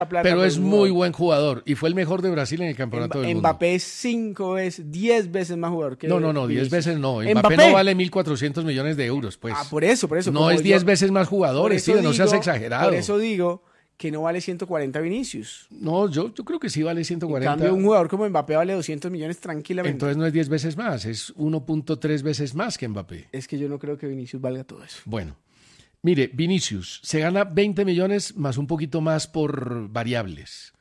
plata Pero por es un muy jugador. buen jugador y fue el mejor de Brasil en el campeonato del mundo. Mbappé es 5 veces, 10 veces más jugador que No, 10 Vinicius. veces no. Mbappé ¿Mbappé? no vale 1.400 millones de euros, pues. Por eso. No como es 10 yo- veces más por jugador, eso Steven, no seas digo- exagerado. Por eso digo que no vale 140 Vinicius. No, yo creo que sí vale En 140. cambio, un jugador como Mbappé vale 200 millones tranquilamente. Entonces no es 10 veces más, es 1.3 veces más que Mbappé. Es que yo no creo que Vinicius valga todo eso. Bueno, mire, Vinicius se gana 20 millones más un poquito más por variables.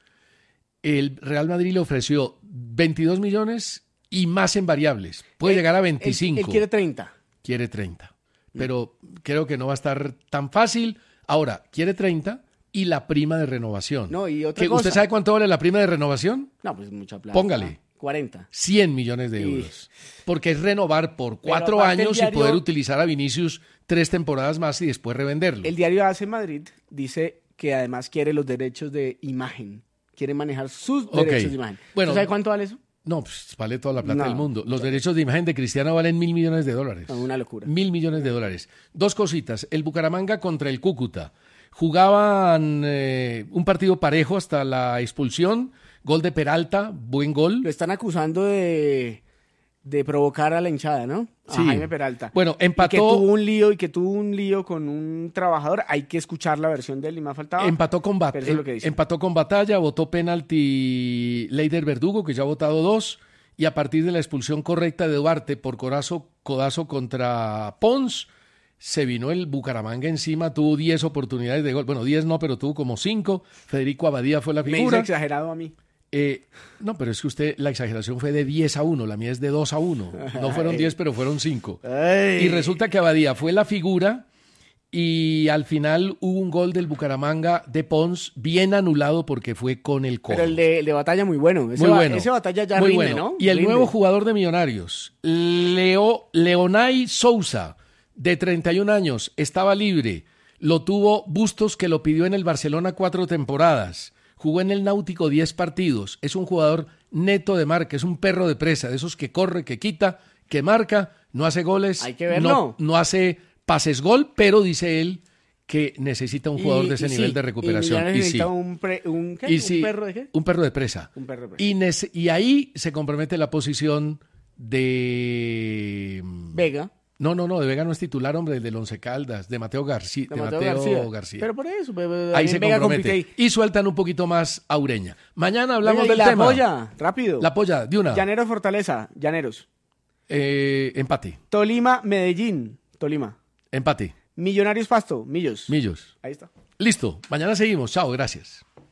El Real Madrid le ofreció 22 millones y más en variables. Puede llegar a 25. Él quiere 30. Quiere 30. Pero creo que no va a estar tan fácil. Ahora, quiere 30 y la prima de renovación. No, y otra cosa. ¿Usted sabe cuánto vale la prima de renovación? No, pues mucha plata. Póngale. 40. 100 millones de euros. Porque es renovar por 4 aparte el años diario- y poder utilizar a Vinicius 3 temporadas más y después revenderlo. El diario AC Madrid dice que además quiere los derechos de imagen. Quiere manejar sus Ok. derechos de imagen. Bueno, ¿Sabe cuánto vale eso? No, pues vale toda la plata No. del mundo. Los derechos de imagen de Cristiano valen $1.000 millones. No, una locura. 1.000 millones de dólares. Dos cositas. El Bucaramanga contra el Cúcuta. Jugaban un partido parejo hasta la expulsión. Gol de Peralta, buen gol. Lo están acusando de provocar a la hinchada, ¿no? A Sí. Jaime Peralta. Bueno, Y empató. que tuvo un lío con un trabajador. Hay que escuchar la versión de él y me ha faltado. Empató con, Pero eso es lo que dice. empató con batalla, votó penalti Leider Verdugo, que ya ha votado 2, y a partir de la expulsión correcta de Duarte por codazo contra Pons, se vino el Bucaramanga encima, tuvo 10 oportunidades de gol. Bueno, 10 no, pero tuvo como 5. Federico Abadía fue la Me hizo figura. exagerado a mí. No, pero es que la exageración fue de 10-1, la mía es de 2-1. No fueron 10, pero fueron 5. Ay. Y resulta que Abadía fue la figura y al final hubo un gol del Bucaramanga de Pons bien anulado porque fue con el codo. Pero el de batalla muy bueno. Muy bueno. Ese batalla ya Muy rinde, bueno. ¿no? Y el Rinde. nuevo jugador de Millonarios, Leonay Sousa, de 31 años, estaba libre. Lo tuvo Bustos, que lo pidió en el Barcelona 4 temporadas. Jugó en el Náutico 10 partidos. Es un jugador neto de marca, es un perro de presa, de esos que corre, que quita, que marca, no hace goles. Hay que verlo. No hace pases gol, pero dice él que necesita un jugador de ese nivel sí, de recuperación. Y Millonarios Y sí. necesita ¿un qué? Y ¿Un sí, perro de qué? un perro de presa. Un perro de presa. Y ahí se compromete la posición de... Vega. No, de Vega no es titular, hombre, del Once Caldas, de Mateo García. De Mateo García. Pero por eso. Ahí se Vega compromete. compite ahí. Y sueltan un poquito más a Ureña. Mañana hablamos Oiga, y del tema. La polla, rápido. La polla, de una. Llaneros Fortaleza, Llaneros. Empate. Tolima, Medellín, Tolima. Empate. Millonarios Pasto, Millos. Millos. Ahí está. Listo. Mañana seguimos. Chao, gracias.